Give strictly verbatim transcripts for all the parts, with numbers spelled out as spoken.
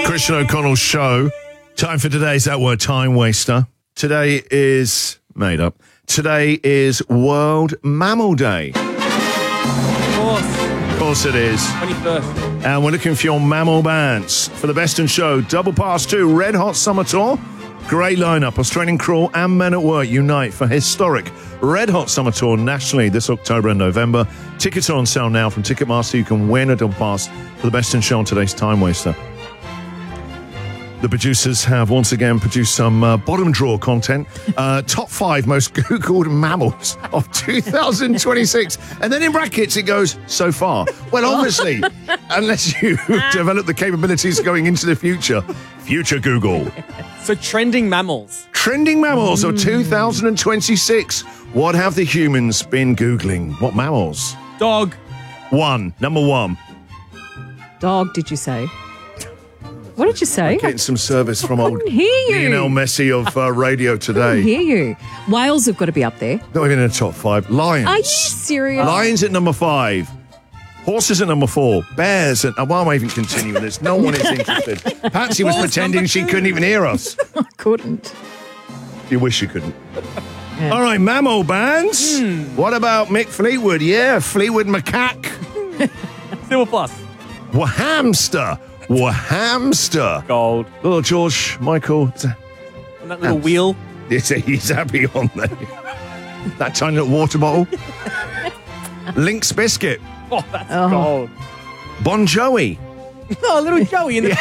Christian O'Connell Show. Time for today's That Word Time Waster. Today is made up. Today is World Mammal Day. Of course. Of course it is. twenty-first. And we're looking for your mammal bands for the Best in Show. Double Pass two, Red Hot Summer Tour. Great lineup. Australian Crawl and Men at Work unite for historic Red Hot Summer Tour nationally this October and November. Tickets are on sale now from Ticketmaster. You can win a double pass for the Best in Show on today's Time Waster. The producers have once again produced some uh, bottom drawer content. Uh, top five most Googled mammals of two thousand twenty-six. And then in brackets it goes, so far. Well, obviously, unless you develop the capabilities going into the future, future Google. So trending mammals. Trending mammals of two thousand twenty-six. What have the humans been Googling? What mammals? Dog. One. Number one. Dog, did you say? What did you say? Getting some service from I old couldn't hear you. Lionel Messi of uh, radio I today. hear you. Whales have got to be up there. Not even in the top five. Lions. Are you serious? Lions at number five. Horses at number four. Bears at... Uh, why am I even continuing this? No one is interested. Patsy was Horse pretending number she two. couldn't even hear us. I couldn't. You wish you couldn't. All right, mammal bands. What about Mick Fleetwood? Yeah, Fleetwood Macaque. Silver plus. Wahamster. Wahamster. Gold. Little George Michael. And that little wheel. Yes, he's happy on there. That tiny little water bottle. Lynx Biscuit. Oh, that's Oh. gold. Bon Jovi. Oh, little Joey in the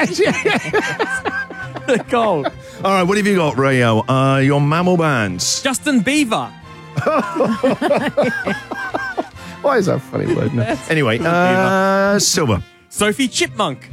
back. Gold. All right, what have you got, Rayo? Uh, your mammal bands. Justin Bieber. Why is that a funny word? No. That's Anyway, cool, uh, silver. Sophie Chipmunk.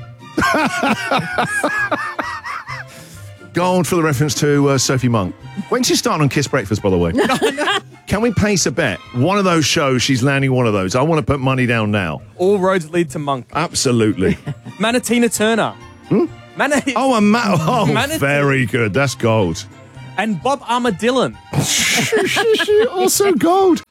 Gold for the reference to uh, Sophie Monk. When's she starting on Kiss Breakfast, by the way? Can we place a bet? One of those shows, she's landing one of those. I want to put money down now. All roads lead to Monk. Absolutely. Manatina Turner. Hmm? Mana- Oh, a ma- oh Manatee. very good. That's gold. And Bob Armadillon. Also gold.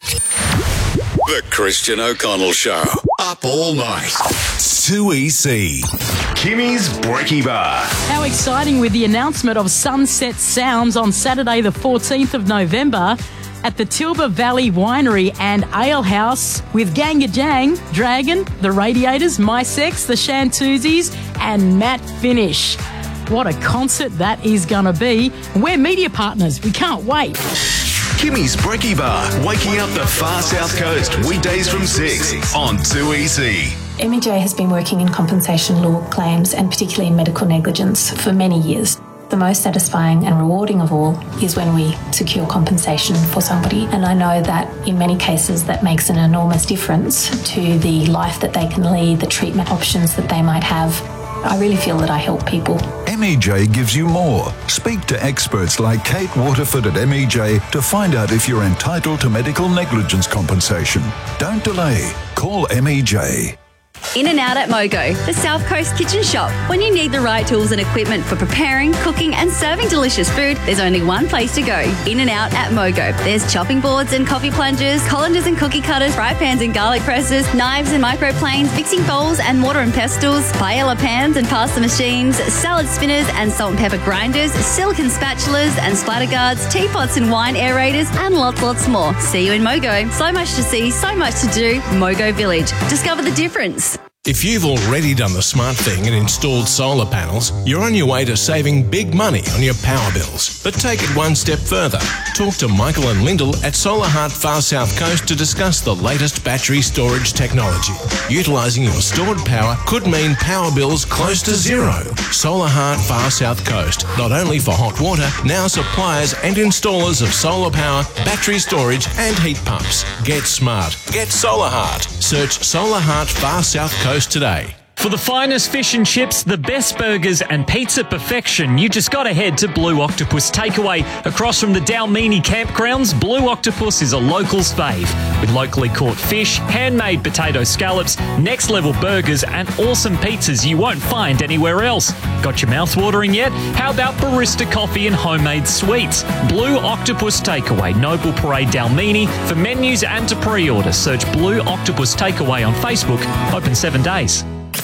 The Christian O'Connell Show. Up all night. two E C. Kimmy's Brekkie Bar. How exciting with the announcement of Sunset Sounds on Saturday the fourteenth of November at the Tilba Valley Winery and Ale House with Ganga Jang, Dragon, The Radiators, My Sex, The Shantuzis and Matt Finish. What a concert that is going to be. We're media partners. We can't wait. Kimmy's Brekkie Bar. Waking up the far south coast. Weekdays from six on two E C. M E J has been working in compensation law claims and particularly in medical negligence for many years. The most satisfying and rewarding of all is when we secure compensation for somebody. And I know that in many cases that makes an enormous difference to the life that they can lead, the treatment options that they might have. I really feel that I help people. M E J gives you more. Speak to experts like Kate Waterford at M E J to find out if you're entitled to medical negligence compensation. Don't delay. Call M E J. In and Out at Mogo, the South Coast kitchen shop. When you need the right tools and equipment for preparing, cooking and serving delicious food, there's only one place to go. In and Out at Mogo. There's chopping boards and coffee plungers, colanders and cookie cutters, fry pans and garlic presses, knives and microplanes, mixing bowls and mortar and pestles, paella pans and pasta machines, salad spinners and salt and pepper grinders, silicone spatulas and splatter guards, teapots and wine aerators, and lots, lots more. See you in Mogo. So much to see, so much to do. Mogo Village. Discover the difference. If you've already done the smart thing and installed solar panels, you're on your way to saving big money on your power bills. But take it one step further. Talk to Michael and Lyndall at Solar Heart Far South Coast to discuss the latest battery storage technology. Utilising your stored power could mean power bills close to zero. Solar Heart Far South Coast. Not only for hot water, now suppliers and installers of solar power, battery storage and heat pumps. Get smart. Get Solar Heart. Search Solar Heart Far South Coast today. For the finest fish and chips, the best burgers and pizza perfection, you just got to head to Blue Octopus Takeaway. Across from the Dalmini campgrounds, Blue Octopus is a local's fave. With locally caught fish, handmade potato scallops, next level burgers and awesome pizzas you won't find anywhere else. Got your mouth watering yet? How about barista coffee and homemade sweets? Blue Octopus Takeaway, Noble Parade Dalmini. For menus and to pre-order, search Blue Octopus Takeaway on Facebook. Open seven days.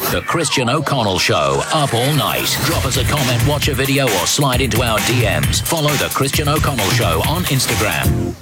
The Christian O'Connell Show, up all night. Drop us a comment, watch a video, or slide into our D Ms. Follow The Christian O'Connell Show on Instagram.